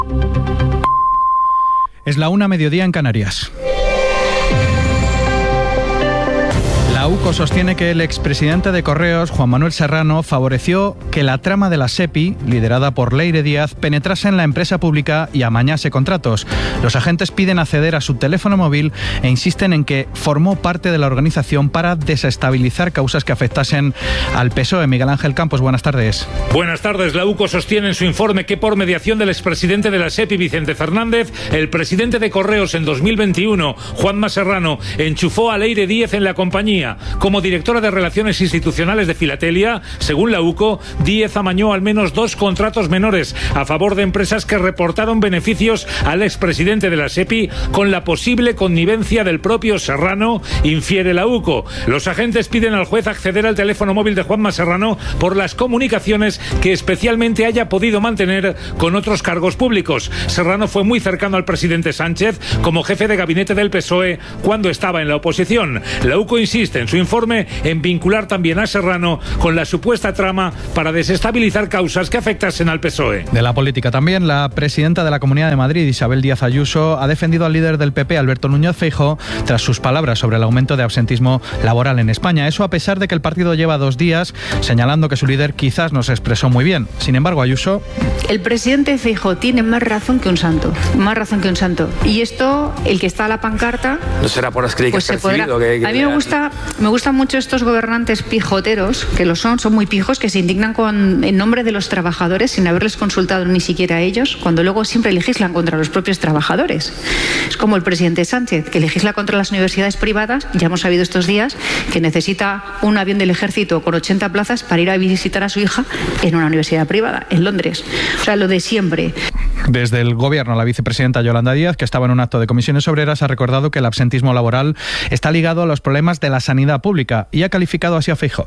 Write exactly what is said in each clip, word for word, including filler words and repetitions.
Es la una, mediodía en Canarias. La U C O sostiene que el expresidente de Correos, Juan Manuel Serrano, favoreció que la trama de la SEPI, liderada por Leire Díaz, penetrase en la empresa pública y amañase contratos. Los agentes piden acceder a su teléfono móvil e insisten en que formó parte de la organización para desestabilizar causas que afectasen al P S O E. Miguel Ángel Campos, buenas tardes. Buenas tardes. La U C O sostiene en su informe que por mediación del expresidente de la SEPI, Vicente Fernández, el presidente de Correos en dos mil veintiuno, Juanma Serrano, enchufó a Leire Díaz en la compañía. Como directora de Relaciones Institucionales de Filatelia, según la U C O, Díaz amañó al menos dos contratos menores a favor de empresas que reportaron beneficios al expresidente de la SEPI con la posible connivencia del propio Serrano, infiere la U C O. Los agentes piden al juez acceder al teléfono móvil de Juanma Serrano por las comunicaciones que especialmente haya podido mantener con otros cargos públicos. Serrano fue muy cercano al presidente Sánchez como jefe de gabinete del P S O E cuando estaba en la oposición. La U C O insiste en su informe en vincular también a Serrano con la supuesta trama para desestabilizar causas que afectasen al P S O E. De la política también, la presidenta de la Comunidad de Madrid, Isabel Díaz Ayuso, ha defendido al líder del P P, Alberto Núñez Feijóo, tras sus palabras sobre el aumento de absentismo laboral en España. Eso a pesar de que el partido lleva dos días señalando que su líder quizás no se expresó muy bien. Sin embargo, Ayuso... El presidente Feijóo tiene más razón que un santo, más razón que un santo. Y esto, el que está a la pancarta... No será por las críticas pues que ha recibido. Que, que a mí me gusta... Me gustan mucho estos gobernantes pijoteros, que lo son, son muy pijos, que se indignan con, en nombre de los trabajadores sin haberles consultado ni siquiera a ellos, cuando luego siempre legislan contra los propios trabajadores. Es como el presidente Sánchez, que legisla contra las universidades privadas. Ya hemos sabido estos días que necesita un avión del ejército con ochenta plazas para ir a visitar a su hija en una universidad privada, en Londres. O sea, lo de siempre. Desde el Gobierno, la vicepresidenta Yolanda Díaz, que estaba en un acto de comisiones obreras, ha recordado que el absentismo laboral está ligado a los problemas de la sanidad pública y ha calificado así a Feijóo.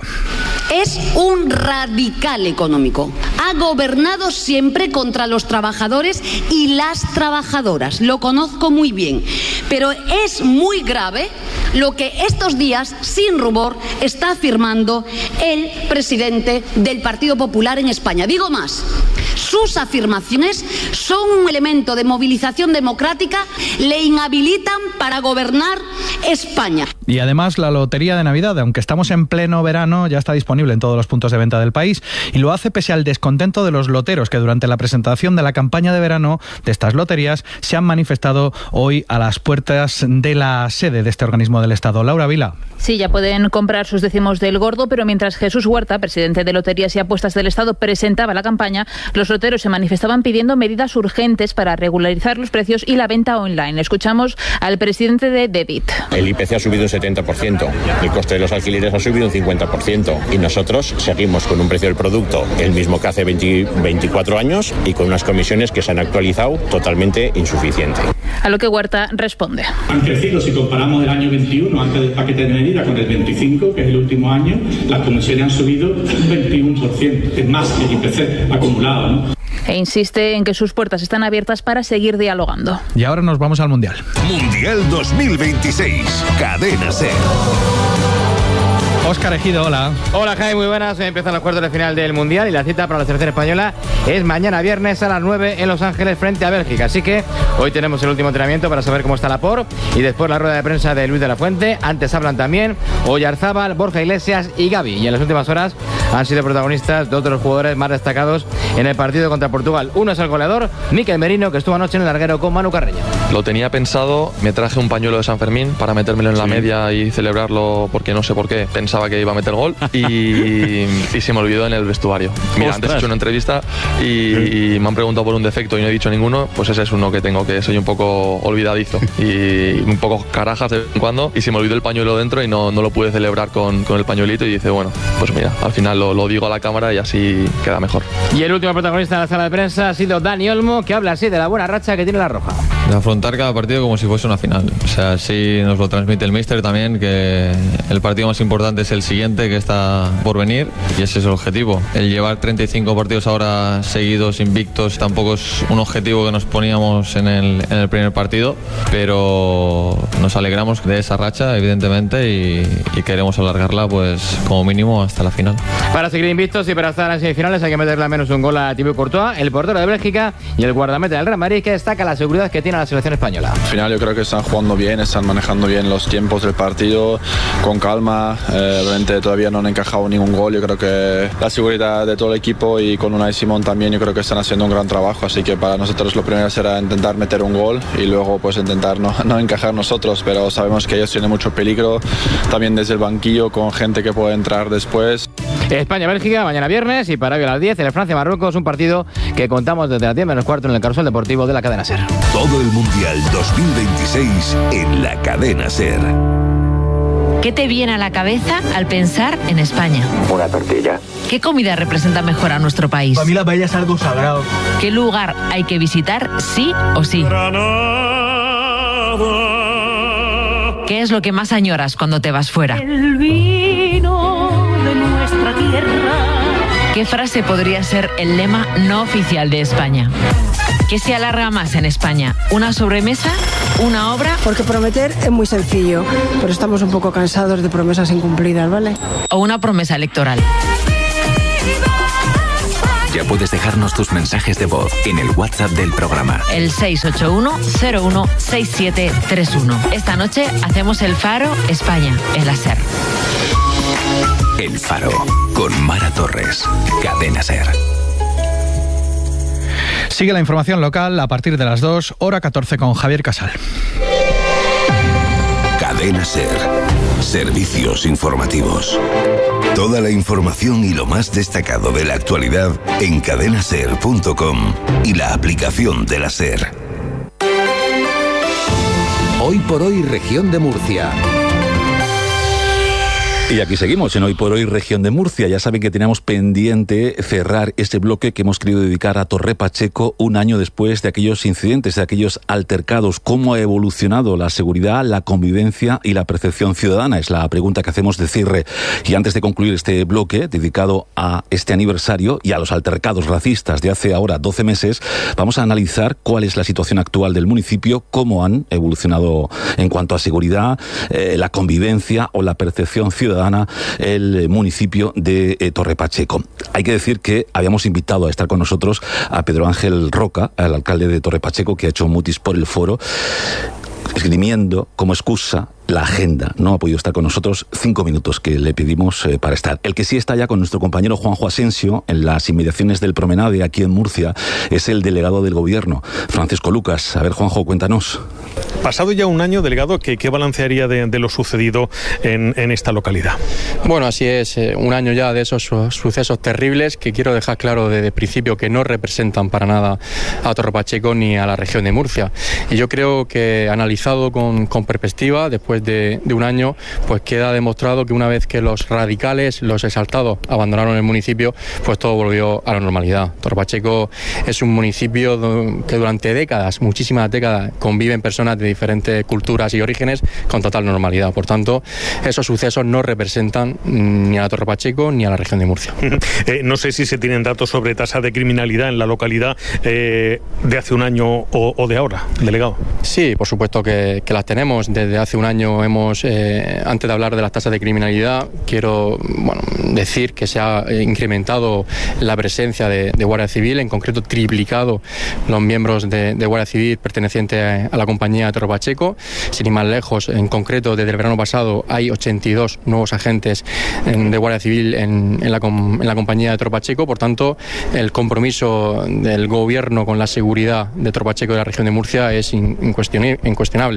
Es un radical económico. Ha gobernado siempre contra los trabajadores y las trabajadoras. Lo conozco muy bien. Pero es muy grave lo que estos días, sin rubor, está afirmando el presidente del Partido Popular en España. Digo más. Sus afirmaciones son un elemento de movilización democrática, le inhabilitan para gobernar España. Y además la Lotería de Navidad, aunque estamos en pleno verano, ya está disponible en todos los puntos de venta del país y lo hace pese al descontento de los loteros que durante la presentación de la campaña de verano de estas loterías se han manifestado hoy a las puertas de la sede de este organismo del Estado. Laura Vila. Sí, ya pueden comprar sus décimos del gordo, pero mientras Jesús Huerta, presidente de Loterías y Apuestas del Estado, presentaba la campaña, los loteros se manifestaban pidiendo medidas urgentes para regularizar los precios y la venta online. Escuchamos al presidente de Debit. El I P C ha subido un setenta por ciento, el coste de los alquileres ha subido un cincuenta por ciento y nosotros seguimos con un precio del producto el mismo que hace veinte, veinticuatro años y con unas comisiones que se han actualizado totalmente insuficientes. A lo que Huerta responde. Han crecido, si comparamos el año veintiuno, antes del paquete de medidas, con el veinticinco, que es el último año, las comisiones han subido un veintiuno por ciento, es más que el I P C acumulado, ¿no? E insiste en que sus puertas están abiertas para seguir dialogando. Y ahora nos vamos al Mundial. Mundial dos mil veintiséis, Cadena SER. Óscar Ejido, hola. Hola, Jaime, muy buenas. Empiezan los cuartos de final del Mundial y la cita para la selección española es mañana viernes a las nueve en Los Ángeles frente a Bélgica. Así que hoy tenemos el último entrenamiento para saber cómo está la por y después la rueda de prensa de Luis de la Fuente. Antes hablan también Oyarzábal, Borja Iglesias y Gavi. Y en las últimas horas han sido protagonistas dos de los jugadores más destacados en el partido contra Portugal. Uno es el goleador, Mikel Merino, que estuvo anoche en el larguero con Manu Carreño. Lo tenía pensado, me traje un pañuelo de San Fermín para metérmelo en la sí. media y celebrarlo porque no sé por qué pensaba que iba a meter gol y, y se me olvidó en el vestuario. Mira, Ostras. antes he hecho una entrevista y, y me han preguntado por un defecto y no he dicho ninguno, pues ese es uno que tengo, que soy un poco olvidadizo y un poco carajas de vez en cuando y se me olvidó el pañuelo dentro y no, no lo pude celebrar con, con el pañuelito y dice, bueno, pues mira, al final lo, lo digo a la cámara y así queda mejor. Y el último protagonista de la sala de prensa ha sido Dani Olmo, que habla así de la buena racha que tiene la Roja. de afrontar cada partido como si fuese una final. O sea, así nos lo transmite el míster también, que el partido más importante es el siguiente que está por venir, y ese es el objetivo. El llevar treinta y cinco partidos ahora seguidos, invictos, tampoco es un objetivo que nos poníamos en el, en el primer partido, pero nos alegramos de esa racha, evidentemente, y, y queremos alargarla pues como mínimo hasta la final. Para seguir invictos y para estar en semifinales hay que meterle al menos un gol a Thibaut Courtois, el portero de Bélgica y el guardameta del Real Madrid, que destaca la seguridad que tiene la selección española. Al final yo creo que están jugando bien, están manejando bien los tiempos del partido, con calma. Eh, realmente todavía no han encajado ningún gol. Yo creo que la seguridad de todo el equipo y con Unai Simón también, yo creo que están haciendo un gran trabajo. Así que para nosotros lo primero será intentar meter un gol y luego pues intentar no, no encajar nosotros, pero sabemos que ellos tienen mucho peligro también desde el banquillo, con gente que puede entrar después. España-Bélgica mañana viernes, y para hoy a las diez el Francia-Marruecos, un partido que contamos desde las diez menos cuarto en el Carrusel Deportivo de la cadena SER. Todo el Mundial dos mil veintiséis en la cadena SER. ¿Qué te viene a la cabeza al pensar en España? Una tortilla. ¿Qué comida representa mejor a nuestro país? Para mí la paella es algo sagrado. ¿Qué lugar hay que visitar sí o sí? ¿Qué es lo que más añoras cuando te vas fuera? El vino de nuestra tierra. ¿Qué frase podría ser el lema no oficial de España? ¿Qué se alarga más en España? ¿Una sobremesa? ¿Una obra? Porque prometer es muy sencillo, pero estamos un poco cansados de promesas incumplidas, ¿vale? ¿O una promesa electoral? Ya puedes dejarnos tus mensajes de voz en el WhatsApp del programa. El seis ocho uno cero uno seis siete tres uno. Esta noche hacemos el Faro España en la SER. El Faro, con Mara Torres, cadena SER. Sigue la información local a partir de las dos, hora catorce, con Javier Casal. Cadena SER. Servicios informativos. Toda la información y lo más destacado de la actualidad en cadena ser punto com y la aplicación de la SER. Hoy por hoy, región de Murcia. Y aquí seguimos en Hoy por Hoy, región de Murcia. Ya saben que teníamos pendiente cerrar este bloque que hemos querido dedicar a Torre Pacheco un año después de aquellos incidentes, de aquellos altercados. ¿Cómo ha evolucionado la seguridad, la convivencia y la percepción ciudadana? Es la pregunta que hacemos de cierre. Y antes de concluir este bloque dedicado a este aniversario y a los altercados racistas de hace ahora doce meses, vamos a analizar cuál es la situación actual del municipio, cómo han evolucionado en cuanto a seguridad, eh, la convivencia o la percepción ciudadana el municipio de eh, Torre Pacheco. Hay que decir que habíamos invitado a estar con nosotros a Pedro Ángel Roca, el alcalde de Torre Pacheco, que ha hecho mutis por el foro, esgrimiendo como excusa la agenda. No ha podido estar con nosotros cinco minutos que le pedimos eh, para estar. El que sí está ya con nuestro compañero Juanjo Asensio en las inmediaciones del Promenade aquí en Murcia es el delegado del gobierno, Francisco Lucas. A ver, Juanjo, cuéntanos. Pasado ya un año, delegado, ¿qué, qué balancearía de, de lo sucedido en, en esta localidad? Bueno, así es, eh, un año ya de esos sucesos terribles que quiero dejar claro desde el principio que no representan para nada a Torre Pacheco ni a la región de Murcia. Y yo creo que analizado con, con perspectiva, después De, de un año, pues queda demostrado que una vez que los radicales, los exaltados, abandonaron el municipio, pues todo volvió a la normalidad. Torre Pacheco es un municipio que durante décadas, muchísimas décadas, conviven personas de diferentes culturas y orígenes con total normalidad. Por tanto, esos sucesos no representan ni a la Torre Pacheco ni a la región de Murcia. eh, no sé si se tienen datos sobre tasa de criminalidad en la localidad eh, de hace un año o, o de ahora, delegado. Sí, por supuesto que, que las tenemos. Desde hace un año hemos, eh, antes de hablar de las tasas de criminalidad, quiero bueno, decir que se ha incrementado la presencia de, de Guardia Civil, en concreto triplicado los miembros de, de Guardia Civil pertenecientes a la compañía de Torre Pacheco. Sin ir más lejos, en concreto desde el verano pasado hay ochenta y dos nuevos agentes en, de Guardia Civil en, en, la, en la compañía de Torre Pacheco. Por tanto, el compromiso del gobierno con la seguridad de Torre Pacheco y de la región de Murcia es incuestionable.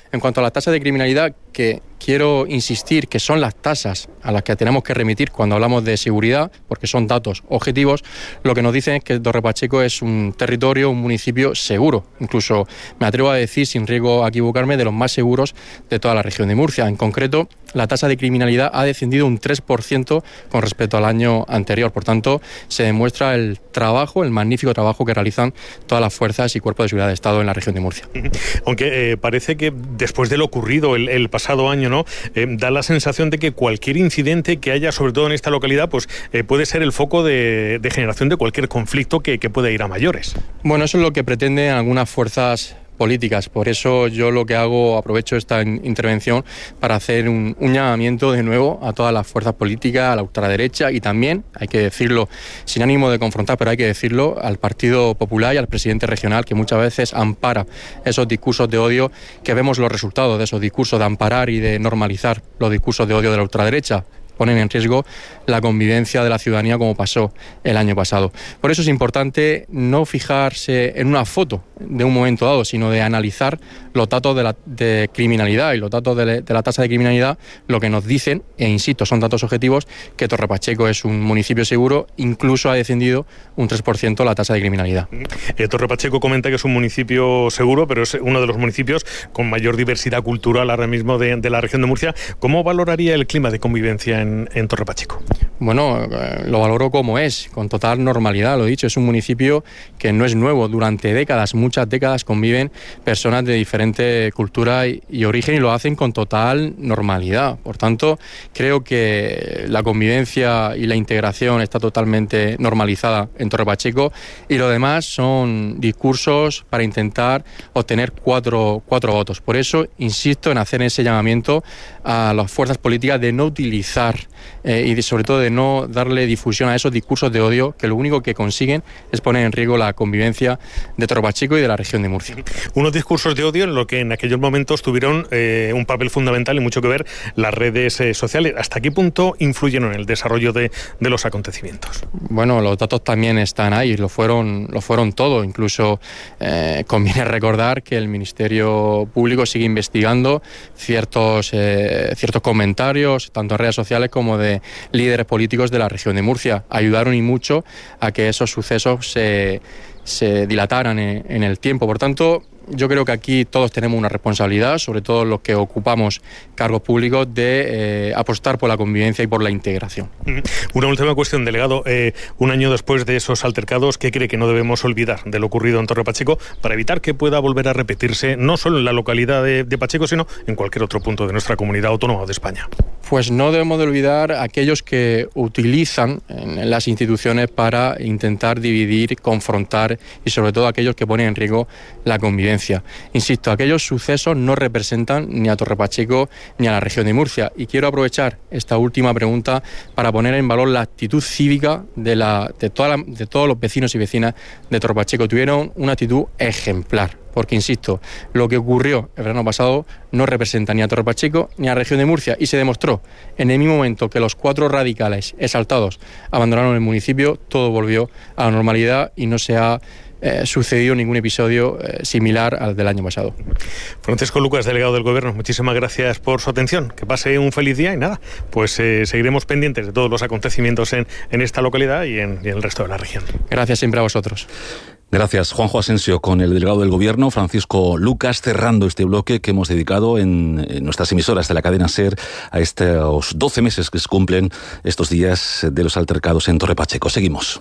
En cuanto a las tasas de criminalidad, que quiero insistir que son las tasas a las que tenemos que remitir cuando hablamos de seguridad, porque son datos objetivos, lo que nos dicen es que Torre Pacheco es un territorio, un municipio seguro. Incluso me atrevo a decir, sin riesgo a equivocarme, de los más seguros de toda la región de Murcia. En concreto, la tasa de criminalidad ha descendido un tres por ciento con respecto al año anterior. Por tanto, se demuestra el trabajo, el magnífico trabajo que realizan todas las fuerzas y cuerpos de seguridad de Estado en la región de Murcia. Aunque eh, parece que después de lo ocurrido el, el pasado año, ¿no? Eh, da la sensación de que cualquier incidente que haya, sobre todo en esta localidad, pues eh, puede ser el foco de, de generación de cualquier conflicto que, que pueda ir a mayores. Bueno, eso es lo que pretenden algunas fuerzas políticas. Por eso yo lo que hago, aprovecho esta in- intervención para hacer un, un llamamiento de nuevo a todas las fuerzas políticas, a la ultraderecha y también, hay que decirlo, sin ánimo de confrontar, pero hay que decirlo, al Partido Popular y al presidente regional, que muchas veces ampara esos discursos de odio, que vemos los resultados de esos discursos de amparar y de normalizar los discursos de odio de la ultraderecha. Ponen en riesgo la convivencia de la ciudadanía como pasó el año pasado. Por eso es importante no fijarse en una foto de un momento dado, sino de analizar los datos de la de criminalidad y los datos de, le, de la tasa de criminalidad, lo que nos dicen, e insisto, son datos objetivos, que Torre Pacheco es un municipio seguro, incluso ha descendido un tres por ciento la tasa de criminalidad. Eh, Torre Pacheco comenta que es un municipio seguro, pero es uno de los municipios con mayor diversidad cultural ahora mismo de, de la región de Murcia. ¿Cómo valoraría el clima de convivencia en En, en Torre Pacheco? Bueno, eh, lo valoro como es, con total normalidad, lo he dicho, es un municipio que no es nuevo, durante décadas, muchas décadas conviven personas de diferente cultura y, y origen y lo hacen con total normalidad. Por tanto, creo que la convivencia y la integración está totalmente normalizada en Torre Pacheco y lo demás son discursos para intentar obtener cuatro, cuatro votos. Por eso insisto en hacer ese llamamiento a las fuerzas políticas de no utilizar eh, y de, sobre todo de no darle difusión a esos discursos de odio que lo único que consiguen es poner en riesgo la convivencia de Torre Pacheco y de la región de Murcia. Unos discursos de odio en lo que en aquellos momentos tuvieron eh, un papel fundamental y mucho que ver las redes eh, sociales. ¿Hasta qué punto influyeron en el desarrollo de, de los acontecimientos? Bueno, los datos también están ahí, lo fueron, lo fueron todo. Incluso eh, conviene recordar que el Ministerio Público sigue investigando ciertos, eh, ciertos comentarios, tanto en redes sociales como de líderes políticos de la región de Murcia. Ayudaron y mucho a que esos sucesos se, se dilataran en, en el tiempo. Por tanto, yo creo que aquí todos tenemos una responsabilidad, sobre todo los que ocupamos cargos públicos, de eh, apostar por la convivencia y por la integración. Una última cuestión, delegado. Eh, un año después de esos altercados, ¿qué cree que no debemos olvidar de lo ocurrido en Torre Pacheco para evitar que pueda volver a repetirse no solo en la localidad de, de Pacheco, sino en cualquier otro punto de nuestra comunidad autónoma de España? Pues no debemos de olvidar a aquellos que utilizan en las instituciones para intentar dividir, confrontar y sobre todo aquellos que ponen en riesgo la convivencia. Insisto, aquellos sucesos no representan ni a Torre Pacheco ni a la región de Murcia y quiero aprovechar esta última pregunta para poner en valor la actitud cívica de, la, de, toda la, de todos los vecinos y vecinas de Torre Pacheco. Tuvieron una actitud ejemplar. Porque, insisto, lo que ocurrió el verano pasado no representa ni a Torre Pacheco ni a la región de Murcia y se demostró en el mismo momento que los cuatro radicales exaltados abandonaron el municipio, todo volvió a la normalidad y no se ha eh, sucedido ningún episodio eh, similar al del año pasado. Francisco Lucas, delegado del Gobierno, muchísimas gracias por su atención. Que pase un feliz día y nada, pues eh, seguiremos pendientes de todos los acontecimientos en, en esta localidad y en, y en el resto de la región. Gracias siempre a vosotros. Gracias, Juanjo Asensio, con el delegado del Gobierno, Francisco Lucas, cerrando este bloque que hemos dedicado en, en nuestras emisoras de la cadena SER a estos doce meses que se cumplen estos días de los altercados en Torre Pacheco. Seguimos.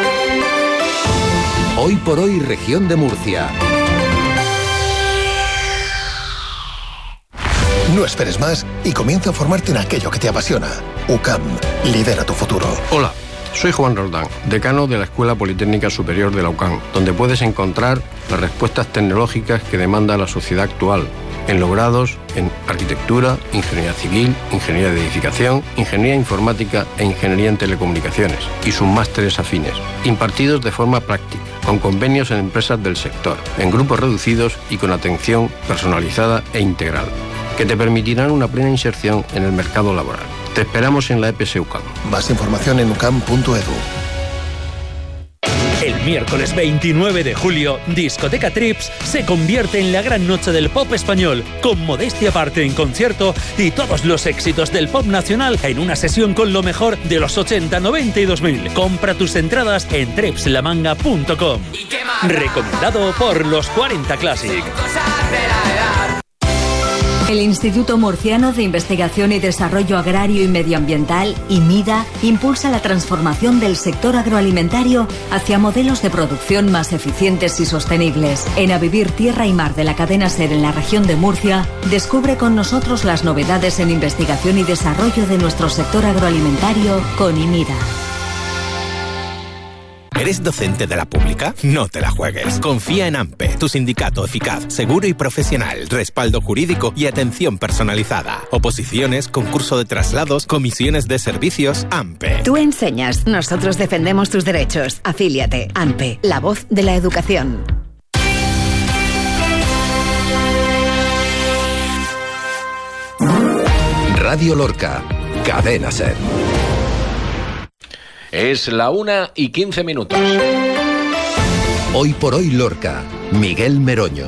Hoy por hoy, región de Murcia. No esperes más y comienza a formarte en aquello que te apasiona. U C A M, lidera tu futuro. Hola. Soy Juan Roldán, decano de la Escuela Politécnica Superior de la U C A M, donde puedes encontrar las respuestas tecnológicas que demanda la sociedad actual, en los grados en Arquitectura, Ingeniería Civil, Ingeniería de Edificación, Ingeniería Informática e Ingeniería en Telecomunicaciones, y sus másteres afines, impartidos de forma práctica, con convenios en empresas del sector, en grupos reducidos y con atención personalizada e integral, que te permitirán una plena inserción en el mercado laboral. Te esperamos en la E P S U C A M. Más información en ucam punto edu. El miércoles veintinueve de julio, Discoteca Trips se convierte en la gran noche del pop español, con Modestia Aparte en concierto y todos los éxitos del pop nacional en una sesión con lo mejor de los ochenta, noventa y dos mil. Compra tus entradas en trips la manga punto com. Recomendado por los cuarenta Classic. El Instituto Murciano de Investigación y Desarrollo Agrario y Medioambiental, IMIDA, impulsa la transformación del sector agroalimentario hacia modelos de producción más eficientes y sostenibles. En A Vivir Tierra y Mar de la cadena SER en la región de Murcia, descubre con nosotros las novedades en investigación y desarrollo de nuestro sector agroalimentario con IMIDA. ¿Eres docente de la pública? No te la juegues. Confía en AMPE, tu sindicato eficaz, seguro y profesional, respaldo jurídico y atención personalizada. Oposiciones, concurso de traslados, comisiones de servicios, AMPE. Tú enseñas, nosotros defendemos tus derechos. Afíliate. AMPE, la voz de la educación. Radio Lorca, Cadena SER. Es la una y quince minutos. Hoy por hoy Lorca, Miguel Meroño.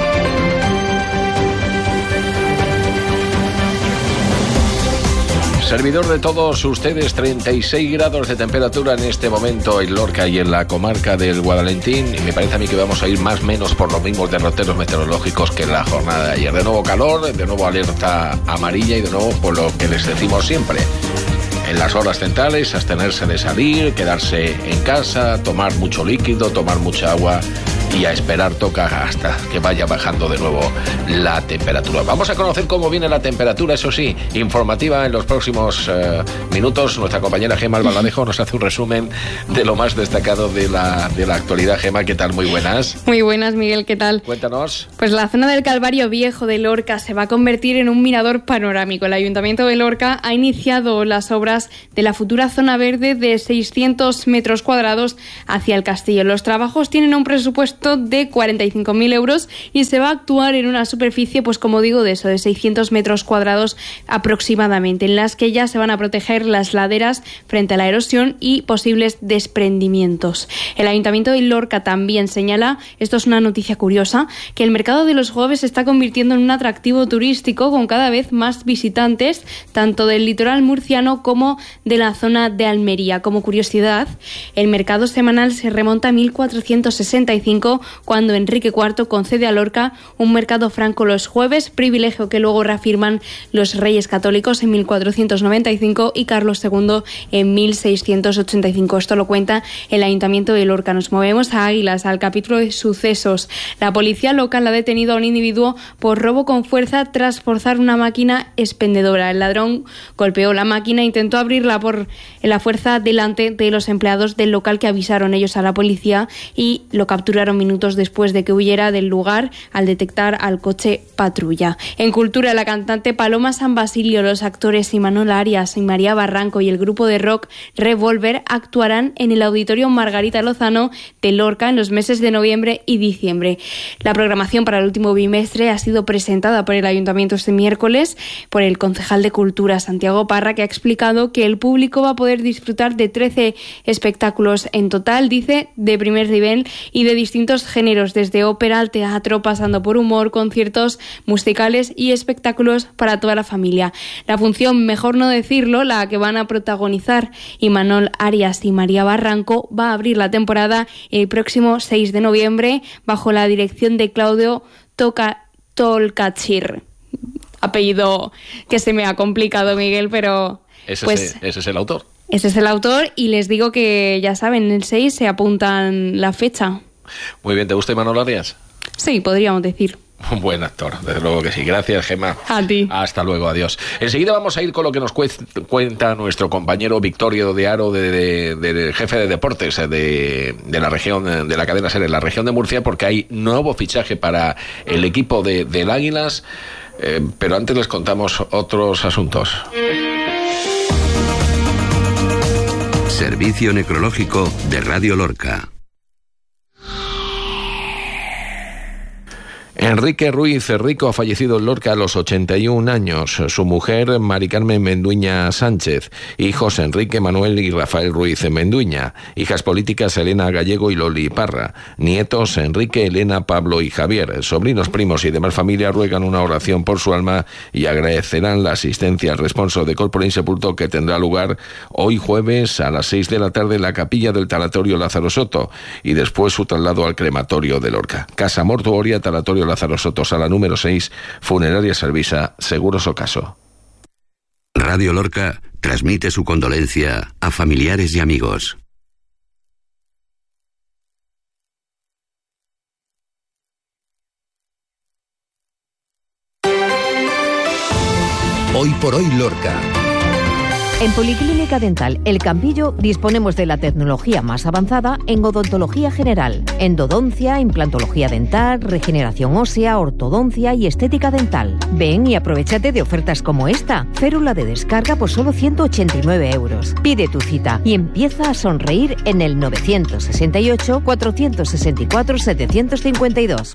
Servidor de todos ustedes, treinta y seis grados de temperatura en este momento en Lorca y en la comarca del Guadalentín. Y me parece a mí que vamos a ir más o menos por los mismos derroteros meteorológicos que en la jornada de ayer. De nuevo calor, de nuevo alerta amarilla y de nuevo por lo que les decimos siempre. En las horas centrales, abstenerse de salir, quedarse en casa, tomar mucho líquido, tomar mucha agua y a esperar toca hasta que vaya bajando de nuevo la temperatura. Vamos a conocer cómo viene la temperatura, eso sí, informativa en los próximos eh, minutos. Nuestra compañera Gema Albaladejo nos hace un resumen de lo más destacado de la, de la actualidad. Gema, ¿qué tal? Muy buenas. Muy buenas, Miguel, ¿qué tal? Cuéntanos. Pues la zona del Calvario Viejo de Lorca se va a convertir en un mirador panorámico. El Ayuntamiento de Lorca ha iniciado las obras de la futura zona verde de seiscientos metros cuadrados hacia el castillo. Los trabajos tienen un presupuesto de cuarenta y cinco mil euros y se va a actuar en una superficie, pues como digo, de eso, de seiscientos metros cuadrados aproximadamente, en las que ya se van a proteger las laderas frente a la erosión y posibles desprendimientos. El Ayuntamiento de Lorca también señala, esto es una noticia curiosa, que el mercado de los jueves se está convirtiendo en un atractivo turístico con cada vez más visitantes, tanto del litoral murciano como de la zona de Almería. Como curiosidad, el mercado semanal se remonta a mil cuatrocientos sesenta y cinco, cuando Enrique cuarto concede a Lorca un mercado franco los jueves, privilegio que luego reafirman los Reyes Católicos en mil cuatrocientos noventa y cinco y Carlos segundo en mil seiscientos ochenta y cinco. Esto lo cuenta el Ayuntamiento de Lorca. Nos movemos a Águilas, al capítulo de sucesos. La policía local ha detenido a un individuo por robo con fuerza tras forzar una máquina expendedora. El ladrón golpeó la máquina e intentó abrirla por la fuerza delante de los empleados del local, que avisaron ellos a la policía y lo capturaron minutos después de que huyera del lugar al detectar al coche patrulla. En cultura, la cantante Paloma San Basilio, los actores Imanol Arias y María Barranco y el grupo de rock Revolver actuarán en el Auditorio Margarita Lozano de Lorca en los meses de noviembre y diciembre. La programación para el último bimestre ha sido presentada por el Ayuntamiento este miércoles por el concejal de Cultura, Santiago Parra, que ha explicado que el público va a poder disfrutar de trece espectáculos en total, dice, de primer nivel y de distintos géneros, desde ópera al teatro, pasando por humor, conciertos musicales y espectáculos para toda la familia. La función, mejor no decirlo, la que van a protagonizar Imanol Arias y María Barranco, va a abrir la temporada el próximo seis de noviembre bajo la dirección de Claudio Toca Tolcachir. Apellido que se me ha complicado, Miguel, pero... Ese, pues, es, ese es el autor. Ese es el autor y les digo que, ya saben, el seis se apuntan la fecha. Muy bien, ¿te gusta Imanol Arias? Sí, podríamos decir. Un buen actor, desde luego que sí. Gracias, Gemma. A ti. Hasta luego, adiós. Enseguida vamos a ir con lo que nos cuenta nuestro compañero Victorio de Aro, de, de, de, de jefe de deportes de, de la región, de la cadena SER, en la región de Murcia, porque hay nuevo fichaje para el equipo de, del Águilas, eh, pero antes les contamos otros asuntos. Servicio Necrológico de Radio Lorca. Enrique Ruiz Rico ha fallecido en Lorca a los ochenta y un años. Su mujer, Mari Carmen Menduña Sánchez. Hijos, Enrique, Manuel y Rafael Ruiz Menduña. Hijas políticas, Elena Gallego y Loli Parra. Nietos, Enrique, Elena, Pablo y Javier. Sobrinos, primos y demás familia ruegan una oración por su alma y agradecerán la asistencia al responso de corpore insepulto que tendrá lugar hoy jueves a las seis de la tarde en la capilla del tanatorio Lázaro Soto y después su traslado al crematorio de Lorca. Casa mortuoria, tanatorio Lázaro Soto, sala número seis, Funeraria Servisa, Seguros Ocaso. Radio Lorca transmite su condolencia a familiares y amigos. Hoy por hoy Lorca. En Policlínica Dental El Campillo disponemos de la tecnología más avanzada en odontología general, endodoncia, implantología dental, regeneración ósea, ortodoncia y estética dental. Ven y aprovechate de ofertas como esta. Férula de descarga por solo ciento ochenta y nueve euros. Pide tu cita y empieza a sonreír en el novecientos sesenta y ocho, cuatrocientos sesenta y cuatro, setecientos cincuenta y dos.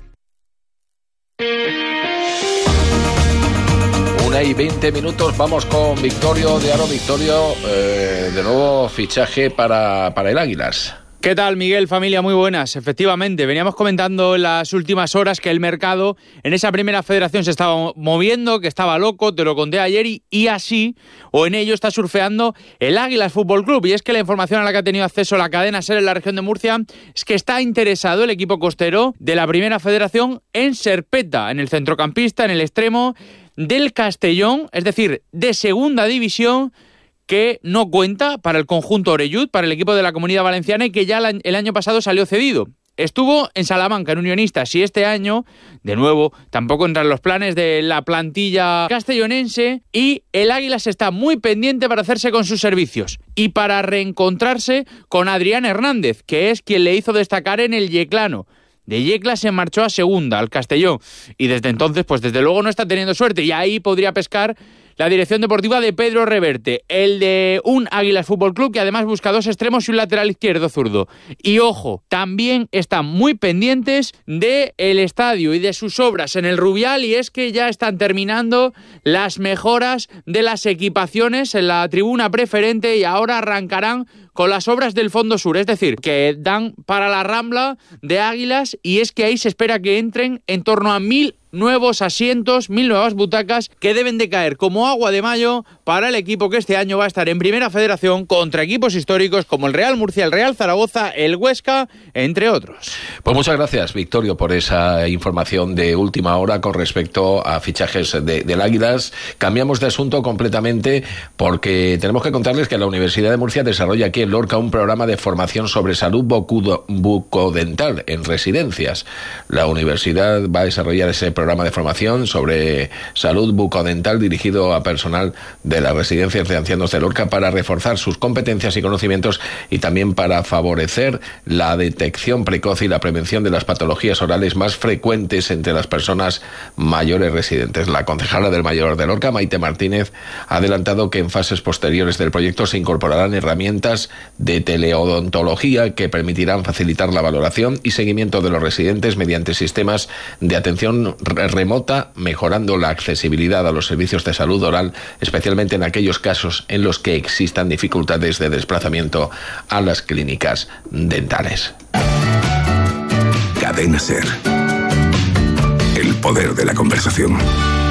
Una y veinte minutos, vamos con Victorio de Aro. Victorio, eh, de nuevo fichaje para, para el Águilas. ¿Qué tal, Miguel? Familia, muy buenas. Efectivamente, veníamos comentando en las últimas horas que el mercado en esa primera federación se estaba moviendo, que estaba loco, te lo conté ayer, y, y así, o en ello, está surfeando el Águilas Fútbol Club. Y es que la información a la que ha tenido acceso la cadena SER en la región de Murcia es que está interesado el equipo costero de la primera federación en Serpeta, en el centrocampista, en el extremo del Castellón, es decir, de segunda división, que no cuenta para el conjunto Orellut, para el equipo de la Comunidad Valenciana, y que ya el año pasado salió cedido. Estuvo en Salamanca, en Unionistas, y este año, de nuevo, tampoco entran los planes de la plantilla castellonense, y el Águilas está muy pendiente para hacerse con sus servicios y para reencontrarse con Adrián Hernández, que es quien le hizo destacar en el Yeclano. De Yecla se marchó a segunda, al Castellón, y desde entonces, pues desde luego no está teniendo suerte, y ahí podría pescar la dirección deportiva de Pedro Reverte, el de un Águilas Fútbol Club que además busca dos extremos y un lateral izquierdo zurdo. Y ojo, también están muy pendientes del estadio y de sus obras en el Rubial, y es que ya están terminando las mejoras de las equipaciones en la tribuna preferente y ahora arrancarán con las obras del fondo sur, es decir, que dan para la Rambla de Águilas, y es que ahí se espera que entren en torno a mil nuevos asientos, mil nuevas butacas que deben de caer como agua de mayo para el equipo que este año va a estar en Primera Federación contra equipos históricos como el Real Murcia, el Real Zaragoza, el Huesca, entre otros. Pues muchas gracias, Victorio, por esa información de última hora con respecto a fichajes de, del Águilas. Cambiamos de asunto completamente porque tenemos que contarles que la Universidad de Murcia desarrolla aquí en Lorca un programa de formación sobre salud bucodental en residencias. La universidad va a desarrollar ese programa programa de formación sobre salud bucodental dirigido a personal de las residencias de ancianos de Lorca para reforzar sus competencias y conocimientos y también para favorecer la detección precoz y la prevención de las patologías orales más frecuentes entre las personas mayores residentes. La concejala del Mayor de Lorca, Maite Martínez, ha adelantado que en fases posteriores del proyecto se incorporarán herramientas de teleodontología que permitirán facilitar la valoración y seguimiento de los residentes mediante sistemas de atención remota, mejorando la accesibilidad a los servicios de salud oral, especialmente en aquellos casos en los que existan dificultades de desplazamiento a las clínicas dentales. Cadena SER. El poder de la conversación.